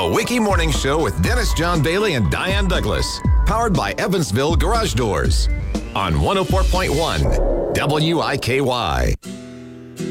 The Wiki Morning Show with Dennis John Bailey and Diane Douglas. Powered by Evansville Garage Doors. On 104.1 WIKY.